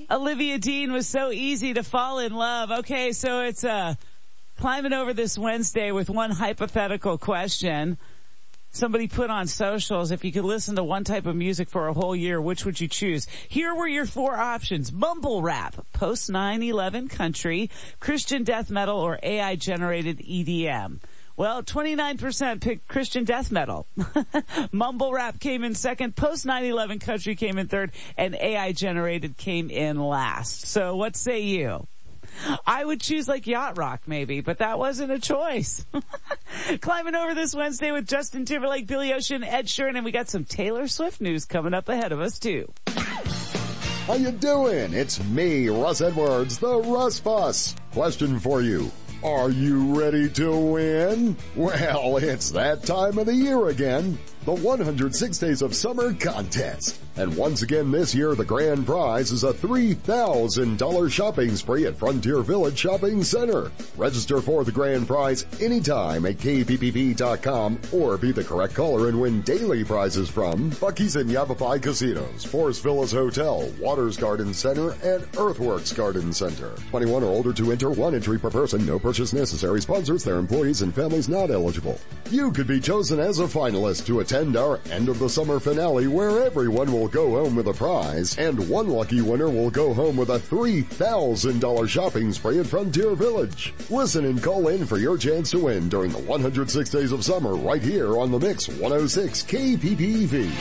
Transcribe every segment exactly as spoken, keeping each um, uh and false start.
Olivia Dean was so easy to fall in love. Okay, so it's uh, climbing over this Wednesday with one hypothetical question. Somebody put on socials, if you could listen to one type of music for a whole year, which would you choose? Here were your four options. Mumble rap, post nine eleven country, Christian death metal, or A I-generated E D M. Well, twenty-nine percent picked Christian death metal. Mumble rap came in second, post nine eleven country came in third, and A I-generated came in last. So what say you? I would choose like yacht rock maybe, but that wasn't a choice. Climbing over this Wednesday with Justin Timberlake, Billy Ocean, Ed Sheeran, and we got some Taylor Swift news coming up ahead of us too. How you doing? It's me, Russ Edwards, the Russ Fuss. Question for you. Are you ready to win? Well, it's that time of the year again. The one hundred six Days of Summer Contest. And once again this year, the grand prize is a three thousand dollars shopping spree at Frontier Village Shopping Center. Register for the grand prize anytime at K P P V dot com or be the correct caller and win daily prizes from Buc-ee's and Yavapai Casinos, Forest Villas Hotel, Waters Garden Center, and Earthworks Garden Center. twenty-one or older to enter, one entry per person, no purchase necessary. Sponsors, their employees, and families not eligible. You could be chosen as a finalist to attend our end of the summer finale where everyone will go home with a prize and one lucky winner will go home with a three thousand dollars shopping spree at Frontier Village. Listen and call in for your chance to win during the one hundred six Days of Summer right here on the Mix one oh six K P P V.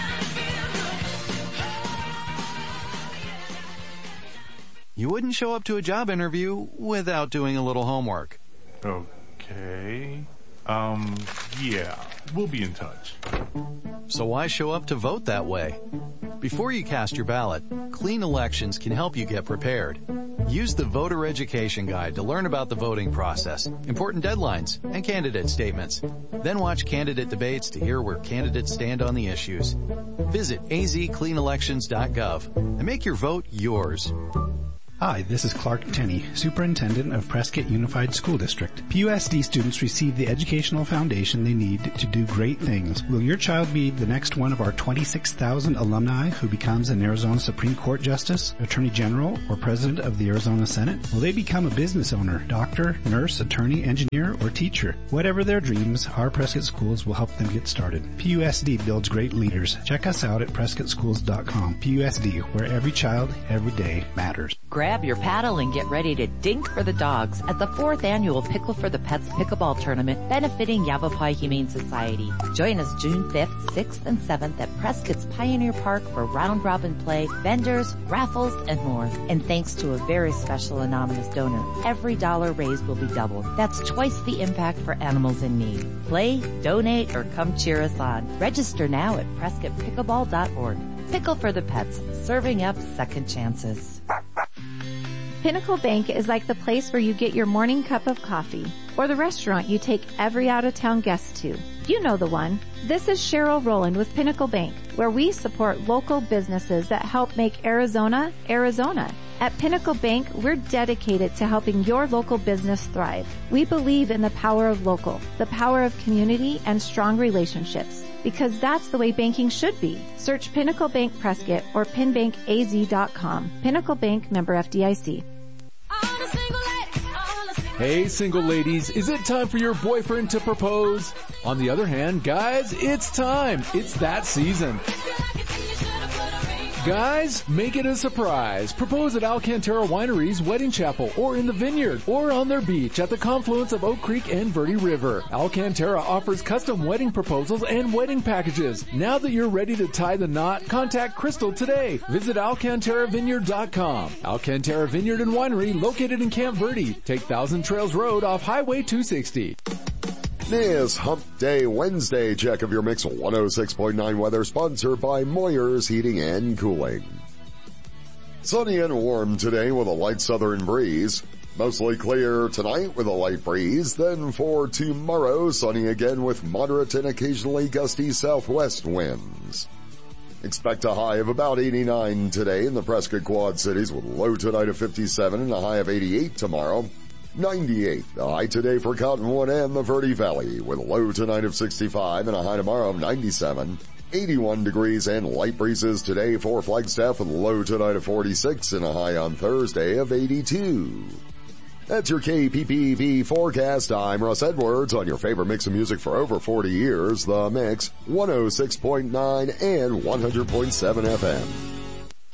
You wouldn't show up to a job interview without doing a little homework. Okay. Um, yeah, we'll be in touch. So why show up to vote that way? Before you cast your ballot, Clean Elections can help you get prepared. Use the Voter Education Guide to learn about the voting process, important deadlines, and candidate statements. Then watch candidate debates to hear where candidates stand on the issues. Visit a z clean elections dot gov and make your vote yours. Hi, this is Clark Tenney, Superintendent of Prescott Unified School District. P U S D students receive the educational foundation they need to do great things. Will your child be the next one of our twenty-six thousand alumni who becomes an Arizona Supreme Court Justice, Attorney General, or President of the Arizona Senate? Will they become a business owner, doctor, nurse, attorney, engineer, or teacher? Whatever their dreams, our Prescott Schools will help them get started. P U S D builds great leaders. Check us out at prescott schools dot com. P U S D, where every child, every day matters. Grab your paddle and get ready to dink for the dogs at the fourth annual Pickle for the Pets Pickleball Tournament benefiting Yavapai Humane Society. Join us June fifth, sixth, and seventh at Prescott's Pioneer Park for round-robin play, vendors, raffles, and more. And thanks to a very special anonymous donor, every dollar raised will be doubled. That's twice the impact for animals in need. Play, donate, or come cheer us on. Register now at prescott pickleball dot org. Pickle for the Pets, serving up second chances. Pinnacle Bank is like the place where you get your morning cup of coffee, or the restaurant you take every out-of-town guest to. You know the one. This is Cheryl Rowland with Pinnacle Bank, where we support local businesses that help make Arizona, Arizona. At Pinnacle Bank, we're dedicated to helping your local business thrive. We believe in the power of local, the power of community, and strong relationships, because that's the way banking should be. Search Pinnacle Bank Prescott or pin bank a z dot com. Pinnacle Bank, member F D I C. Hey, single ladies, is it time for your boyfriend to propose? On the other hand, guys, it's time. It's that season. Guys, make it a surprise. Propose at Alcantara Winery's Wedding Chapel or in the Vineyard or on their beach at the confluence of Oak Creek and Verde River. Alcantara offers custom wedding proposals and wedding packages. Now that you're ready to tie the knot, contact Crystal today. Visit alcantara vineyard dot com. Alcantara Vineyard and Winery located in Camp Verde. Take Thousand Trails Road off Highway two sixty. This Hump Day Wednesday check of your Mix one oh six point nine weather sponsored by Moyer's Heating and Cooling. Sunny and warm today with a light southern breeze. Mostly clear tonight with a light breeze. Then for tomorrow, sunny again with moderate and occasionally gusty southwest winds. Expect a high of about eighty-nine today in the Prescott Quad Cities with a low tonight of fifty-seven and a high of eighty-eight tomorrow. ninety-eight, the high today for Cottonwood and the Verde Valley with a low tonight of sixty-five and a high tomorrow of ninety-seven. eighty-one degrees and light breezes today for Flagstaff with a low tonight of forty-six and a high on Thursday of eighty-two. That's your K P P B forecast. I'm Russ Edwards on your favorite mix of music for over forty years, The Mix, one oh six point nine and one hundred point seven F M.